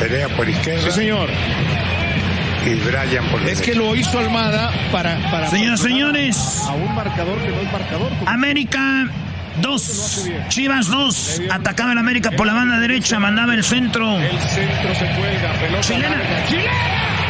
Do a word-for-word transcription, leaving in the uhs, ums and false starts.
Perea por izquierda. Sí, señor. Y Brian por derecha. Es que lo hizo Almada para... para Señoras y señores. A, a un marcador que no es marcador. América dos, Chivas dos. Atacaba el América por la banda derecha, mandaba el centro. El centro se cuelga, pelota Chilena. larga. ¡Chilena!